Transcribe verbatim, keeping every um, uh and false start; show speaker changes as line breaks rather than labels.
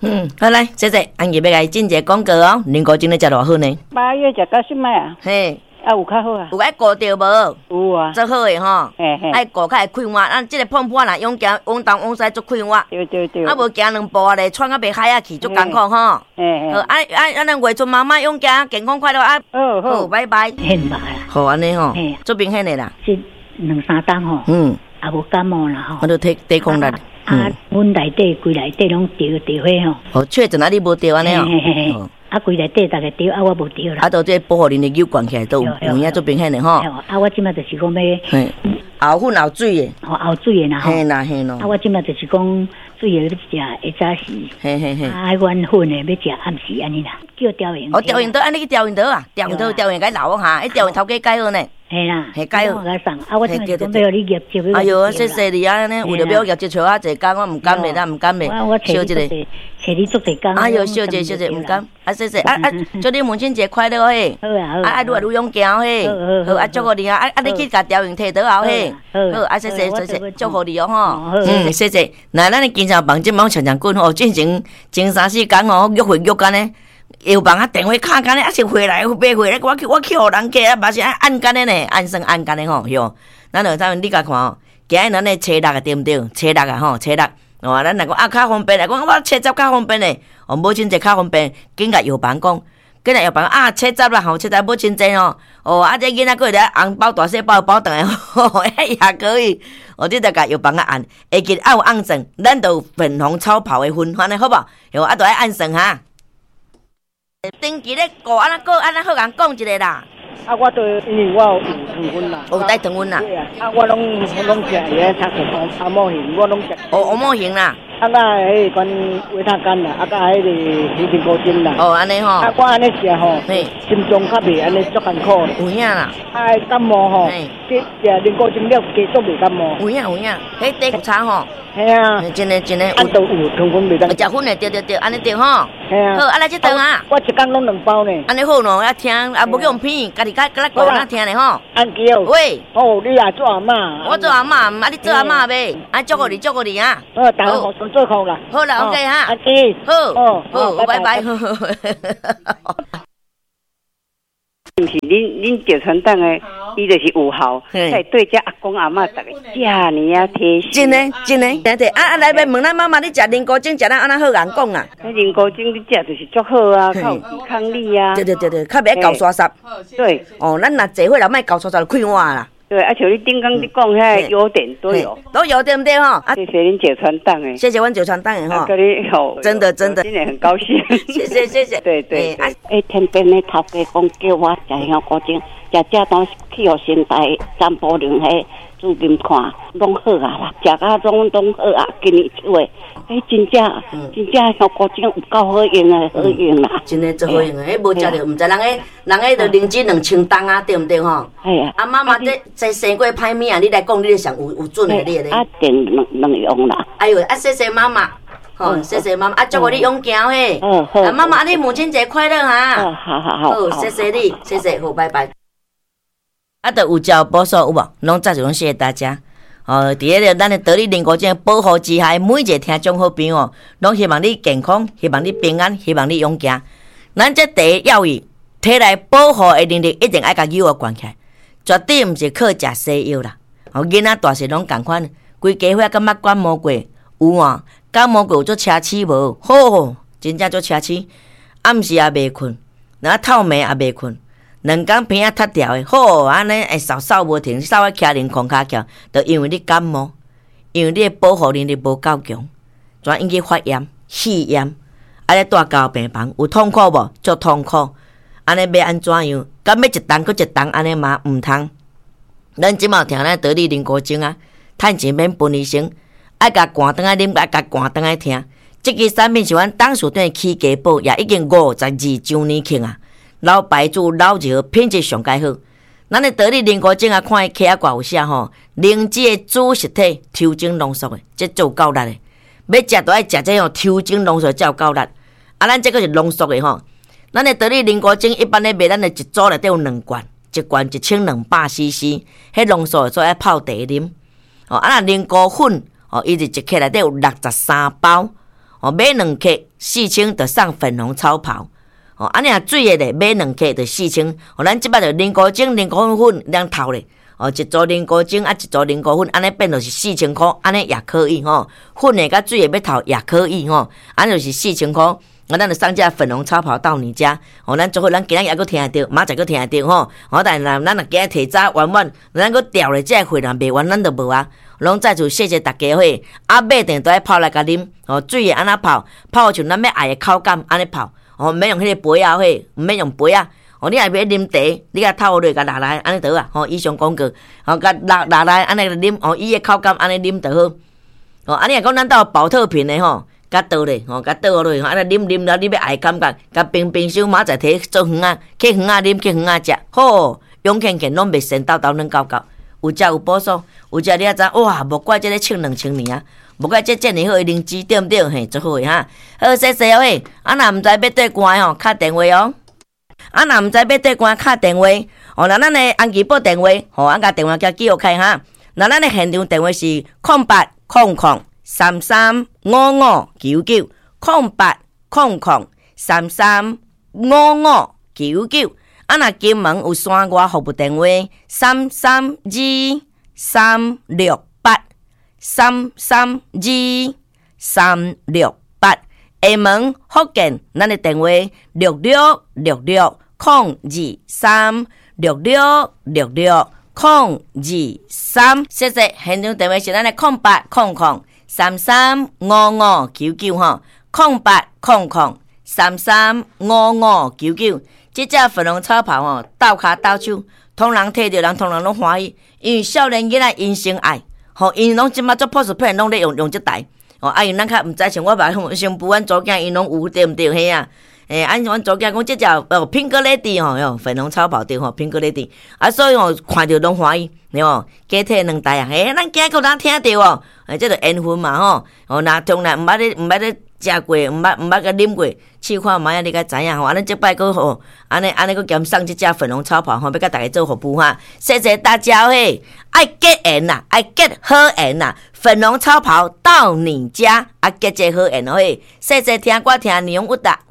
嗯，好来，姐姐，俺日要来进一个广告哦。年糕真咧食偌好呢？
八月食到什么啊？
嘿。
啊，有较好啊？
有爱顾着无？
有啊，
做好诶吼，
嘿嘿，
爱顾较会快活。咱即个碰破啦，用行往东往西做快活。
对对对。
啊，无行两步啊咧，喘啊袂嗨啊去，足艰苦吼。
嘿嘿。
好，啊啊啊！咱月春妈妈用行健康快乐啊！
好好，
拜拜。
很麻啦。
好安尼吼，做明显的啦。
是两三档吼。嗯。啊，无感冒啦吼。
我都抵抵抗力。
啊，阮内底规内底拢着着火吼。
哦，确诊啊，你无着安尼哦。
嘿嘿嘿。啊，规内底逐个着，啊，我无着啦。
啊，都这保护恁的油灌起来都有有影做明显的吼。
啊，我即摆就是讲要
熬粉熬水的。
哦，熬水的啦吼。
嘿啦嘿咯。
啊，我即摆就是讲水的要食会早时。
嘿嘿嘿。
啊，软粉的要食暗时安尼啦。叫调盐。
哦，调盐刀，安尼去调盐刀啊，调盐刀调盐该留哈，迄调盐头家改好呢。
嘿啦，
嘿改好。
我甲送，啊，我即摆准备互你业绩。
哎哟，谢谢你啊，安尼为着要业绩找我一工，我毋甘咧，咱毋甘咧。
我我找一个，找你做一工。
哎哟，小姐小姐，毋甘。啊，谢谢，啊啊，祝你母亲节快乐嘿！
好啊好
啊，啊，愈来愈勇敢嘿！好啊，祝福你啊！啊啊，你去甲调用摕倒后嘿！好啊，谢谢谢谢，祝福你哦吼！嗯，谢谢。那咱的经常房即忙常常滚吼，进前前三四工吼，约会约干呢，药房啊电话卡干呢，啊是回来买回来，我去我去互人家啊，嘛是按干的呢，按算按干的吼，哟。咱就咱你甲看吼，今日咱的车六啊对毋对？车六啊吼，车六。哦，咱来讲啊，较方便来讲，我车十较方便嘞。哦，母亲节较方便，紧甲药房讲，紧甲药房啊，车十啦吼，车十母亲节吼。哦，啊，这囡仔过来红包大细包包倒来，吼，也可以。哦，你着甲药房啊按，会记啊有按算，咱就粉红超跑的分，安尼好无？哟，啊，着爱按算哈。登记咧过，安那过，安那好人讲一个啦。
啊，我对，因为我有糖分啦。
有带糖分啦。
啊，我拢拢食个差不多阿毛型，我拢食。
哦，阿毛型啦。
啊，甲迄款维他干啦，啊，甲迄个鱼皮高精啦。
哦，安尼吼。啊，
我安尼食吼，心脏较袂安尼足艰苦。
有影啦。
啊，感冒吼，去食人高精了，加足袂感冒。
有影有影，迄地骨茶吼。
系啊。
真诶真诶。
啊，都有糖分袂当。
食粉诶，对对对，安尼对吼。
系啊。
好，啊来这顿啊。
我一工拢两包呢。
安尼好喏，啊听，啊无叫用片，家己甲甲咱讲咱听咧吼。
安叫。
喂。
哦，你也做阿嬷。
我做阿嬷，啊你做阿嬷呗。啊，祝福你，祝福你啊。
好，大家互相做好啦。
好啦 ，OK 哈。
OK。
好。哦。好，拜拜。
毋是恁恁赵传党诶，伊就是有效，在对遮阿公阿嬷逐个遮尔啊贴心。
真诶真诶，对对。啊啊来问咱妈妈，你食人高精食咱安那好人讲啊？
迄人高精你食就是足好啊，较有抵抗力啊。
对对对对，较袂搞刷刷。
对。
哦，咱若坐伙人莫搞刷刷就快活啦。
对，而且你顶刚你讲遐优点都有，
都有对不对哈？
谢谢恁九川党诶，
谢谢阮九川党诶哈，
跟你好，
真的真的，
今年很高兴，
谢谢谢谢，
对对。
哎，天边的头家讲叫我食香菇精，食这东去互先台散步量迄主任看，拢好啊啦，食甲拢拢好啊，今年出诶，哎真正真正香菇精有够好用诶，好用啦，
真诶最好用诶，迄无食着毋知人诶，人诶着零脂两千重啊，对毋对吼？
系啊，
啊妈妈这这生过歹物啊，你来讲，你上有有准诶，你咧。
啊，定能能用啦。
哎呦，啊谢谢妈妈，吼，谢谢妈妈，啊祝福你勇敢嘿。
嗯好。
啊妈妈，你母亲节快乐哈。
哦，好好好。
好，谢谢你，谢谢，好，拜拜。啊，着有照保守有无？拢再一种谢谢大家。哦，伫迄个咱的得力人国精保护之下，每一个听众好朋友，拢希望你健康，希望你平安，希望你勇敢。咱这第一要义，体内保护的能力一定爱甲幼儿关起来，绝对毋是靠食西药啦。哦，囡仔大细拢共款，规家伙感觉感冒过，有啊，感冒过有做车齿无？好，真正做车齿，暗时也袂困，然后透暝也袂困。两工鼻仔塌掉的，好安尼会扫扫无停，扫啊徛连空骹翘，就因为你感冒，因为你的保护能力无够强，转引起发炎、肺炎，啊咧住到病房，有痛苦无？足痛苦，安尼要安怎样？敢要一重搁一重安尼嘛毋通。咱即马听咱得力人高精啊，趁钱免分医生，爱甲寒顿来啉，爱甲寒顿来听。即支产品是阮董事长起家宝，也已经五十二周年庆啊。老牌子老字号，品质上介好。咱的得力人高精啊，看伊起啊挂有写吼，灵芝的主实体抽精浓缩的，这足有够力的。要食都爱食这种抽精浓缩才有够力。啊，咱这个是浓缩的吼。咱的得力人高精一般咧卖，咱的一组内底有两罐，一罐一千两百 C C， 迄浓缩的做爱泡茶啉。哦，啊，那人高粉哦，伊是一克内底有六十三包。 哦，买两克四千就送粉红超跑。哦，安尼啊水的咧买两克就四千。哦，咱即摆就菱膏精、菱膏粉两头咧。哦，一组菱膏精啊，一组菱膏粉，安尼变就是四千块，安尼也可以吼。粉的甲水的要头也可以吼，安尼就是四千块。我咱就送只粉红超跑到你家，哦，咱做伙，咱今仔也搁听着，明仔搁听着吼。哦，但咱咱若今仔提早完完，咱搁调咧，这货人卖完，咱就无啊。拢再次谢谢大家伙，啊，买定都爱泡来甲啉，哦，水的安那泡，泡像咱要爱的口感安尼泡，哦，毋免用迄个杯啊，迄毋免用杯啊。哦，你若要啉茶，你甲透落甲拿来，安尼得啊。吼，以上广告，吼，甲拿拿来安尼啉，哦，伊的口感安尼啉就好。哦，安尼若讲咱到保特瓶的吼。甲倒咧，吼，甲倒落去，吼，安尼啉啉了，你要爱感觉，甲冰冰箱明仔摕做园仔，去园仔啉，去园仔食，好，永健健拢袂先斗斗软高高，有食有补数，有食你啊知，哇，无怪这个庆两千年啊，无怪这遮尔好的灵芝，对毋对？嘿，最好的哈，好，谢谢哦嘿，啊，若毋知要对关吼，敲电话哦，啊，若毋知要对关敲电话，哦，那咱的安吉报电话，吼，啊，甲电话叫记录开哈，那咱的现场电话是空八空空。三三五五九九空八空空三三五五九九，啊那金门有线外服务电话三三二三六八三三二三六八，厦门福建咱的电话六六六六空二三六六六六空二三，谢谢，现场电话是咱的空八空空。三三五五九九吼，空八空空三三五五九九，这只粉红草袍吼，斗骹斗手，通人摕着人，通人拢欢喜，因为少年囡仔因先爱，吼，因拢即马做 P O S 片拢咧用用这台，哦，啊因咱较毋知像我爸上埔阮祖囝因拢有对毋对嘿啊？诶，按阮祖囝讲，这只哦苹果雷迪吼，哟粉红草袍对吼，苹果雷迪，啊所以吼看着拢欢喜，对吼，加摕两台啊，诶，咱今个人听着哦。诶，这个缘分嘛吼，哦，若从来毋捌咧，毋捌咧食过，毋捌毋捌甲啉过，试看卖啊，你甲知影吼，安尼即摆个吼，安尼安尼个兼送即只粉红草袍吼，要甲大家做服务哈，谢谢大家嘿，爱结缘啦，爱结好缘啦，粉红草袍到你家，啊结这好缘嘿，谢谢听歌听牛有达。